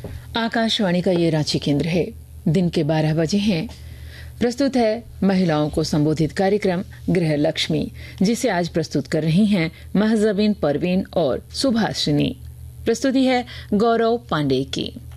आकाशवाणी का ये रांची केंद्र है। दिन के 12 बजे हैं। प्रस्तुत है महिलाओं को संबोधित कार्यक्रम गृह लक्ष्मी, जिसे आज प्रस्तुत कर रही हैं महजबीन परवीन और सुभाषिनी। प्रस्तुति है गौरव पांडे की।